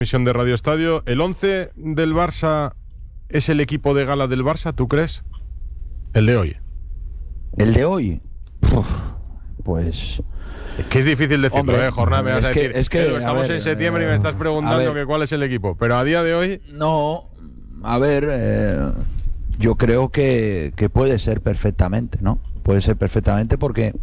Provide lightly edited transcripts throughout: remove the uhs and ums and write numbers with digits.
Misión de Radio Estadio. ¿El 11 del Barça es el equipo de gala del Barça, tú crees? El de hoy. ¿El de hoy? Pues... Es que es difícil decirlo, hombre, Jornada, me vas a decir. Edu, estamos en septiembre y me estás preguntando que cuál es el equipo. Pero a día de hoy... No, a ver, yo creo que puede ser perfectamente, ¿no? Puede ser perfectamente porque...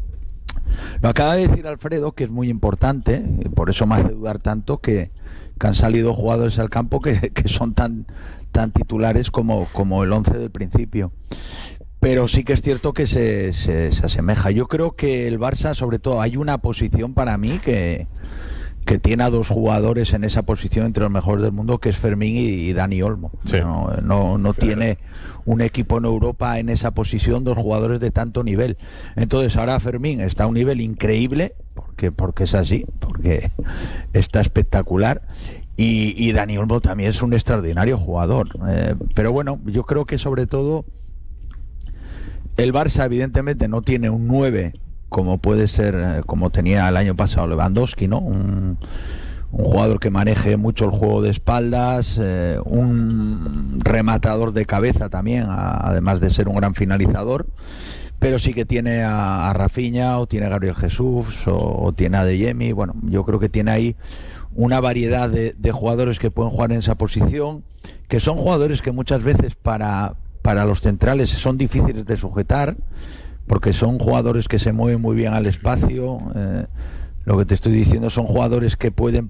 Lo acaba de decir Alfredo, que es muy importante, por eso me hace dudar tanto que han salido jugadores al campo que son tan titulares como el 11 del principio. Pero sí que es cierto que se asemeja. Yo creo que el Barça, sobre todo, hay una posición para mí que tiene a dos jugadores en esa posición entre los mejores del mundo, que es Fermín y Dani Olmo. Sí. No tiene un equipo en Europa en esa posición dos jugadores de tanto nivel. Entonces ahora Fermín está a un nivel increíble, porque es así, porque está espectacular. Y Dani Olmo también es un extraordinario jugador. Pero bueno, yo creo que sobre todo el Barça evidentemente no tiene un 9 como puede ser, como tenía el año pasado Lewandowski, ¿no? Un jugador que maneje mucho el juego de espaldas, un rematador de cabeza también, además de ser un gran finalizador, pero sí que tiene a Rafinha, o tiene a Gabriel Jesús, o tiene a Adeyemi. Bueno, yo creo que tiene ahí una variedad de jugadores que pueden jugar en esa posición, que son jugadores que muchas veces para los centrales son difíciles de sujetar, porque son jugadores que se mueven muy bien al espacio. Lo que te estoy diciendo son jugadores que pueden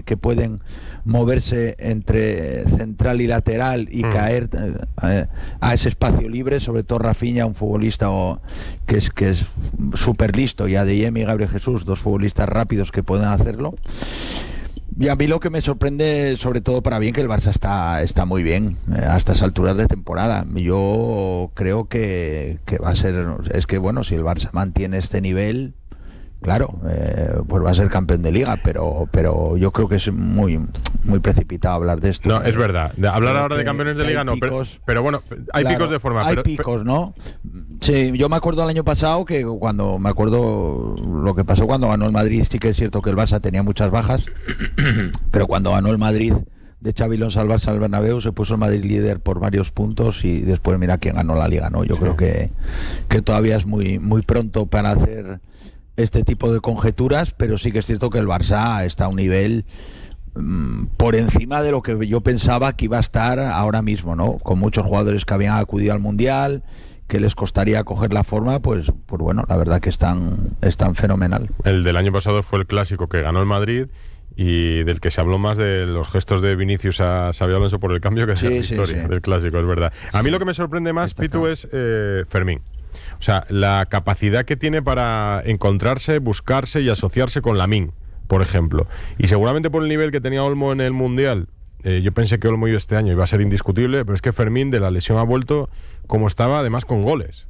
moverse entre central y lateral y caer a ese espacio libre, sobre todo Rafinha, un futbolista que es súper listo, y Adeyemi y Gabriel Jesús, dos futbolistas rápidos que pueden hacerlo. Y a mí lo que me sorprende, sobre todo para bien, que el Barça está muy bien a estas alturas de temporada. Yo creo que va a ser... Es que bueno, si el Barça mantiene este nivel, claro, pues va a ser campeón de Liga, pero yo creo que es muy precipitado hablar de esto. No, es verdad. Hablar ahora de campeones de Liga no, pero bueno, hay claro, picos de forma. Hay picos, ¿no? Sí, yo me acuerdo el año pasado que me acuerdo lo que pasó cuando ganó el Madrid. Sí que es cierto que el Barça tenía muchas bajas, pero cuando ganó el Madrid de Xabi Alonso al Barça al Bernabéu, se puso el Madrid líder por varios puntos y después mira quién ganó la Liga, ¿no? Yo creo que todavía es muy pronto para hacer este tipo de conjeturas, pero sí que es cierto que el Barça está a un nivel por encima de lo que yo pensaba que iba a estar ahora mismo, ¿no? Con muchos jugadores que habían acudido al Mundial, que les costaría coger la forma, pues bueno, la verdad que están fenomenal. El del año pasado fue el clásico que ganó el Madrid y del que se habló más de los gestos de Vinicius a Xabi Alonso por el cambio que sea la historia del clásico, es verdad. A mí lo que me sorprende más, Pitu, es Fermín. O sea, la capacidad que tiene para encontrarse, buscarse y asociarse con Lamine, por ejemplo. Y seguramente por el nivel que tenía Olmo en el Mundial, yo pensé que Olmo este año iba a ser indiscutible, pero es que Fermín de la lesión ha vuelto como estaba, además con goles.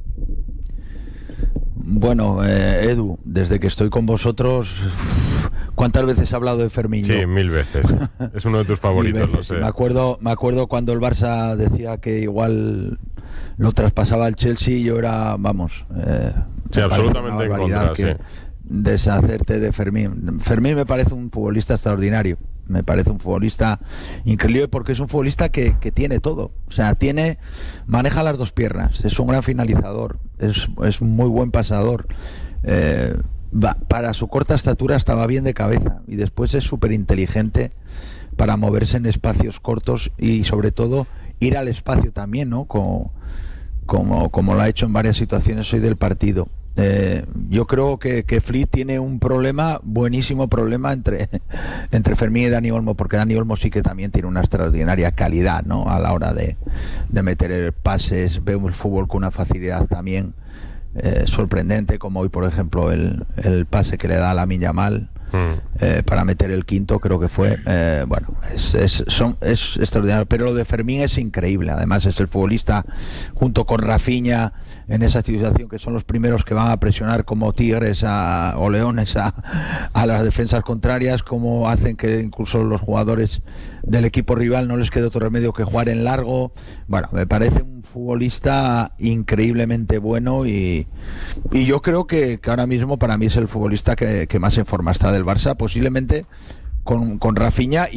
Bueno, Edu, desde que estoy con vosotros, ¿cuántas veces he hablado de Fermín? Sí, 1000 veces. Es uno de tus favoritos, lo sé. Me acuerdo cuando el Barça decía que igual lo traspasaba al Chelsea, yo era, vamos... sí, absolutamente en contra, sí. Deshacerte de Fermín. Fermín me parece un futbolista extraordinario. Me parece un futbolista increíble porque es un futbolista que tiene todo. O sea, maneja las dos piernas, es un gran finalizador, es un muy buen pasador. Para su corta estatura estaba bien de cabeza y después es súper inteligente para moverse en espacios cortos y sobre todo ir al espacio también, ¿no? Como lo ha hecho en varias situaciones hoy del partido. Yo creo que Flick tiene un buenísimo problema entre Fermín y Dani Olmo, porque Dani Olmo sí que también tiene una extraordinaria calidad, ¿no? A la hora de meter pases, ve el fútbol con una facilidad también sorprendente, como hoy por ejemplo el pase que le da a Lamine Yamal para meter el quinto, creo que fue. Bueno, es extraordinario, pero lo de Fermín es increíble. Además es el futbolista junto con Rafinha en esa situación, que son los primeros que van a presionar como tigres o leones a las defensas contrarias, como hacen que incluso los jugadores del equipo rival no les quede otro remedio que jugar en largo. Bueno, me parece un futbolista increíblemente bueno y yo creo que ahora mismo para mí es el futbolista que más en forma está del Barça, posiblemente con Rafinha.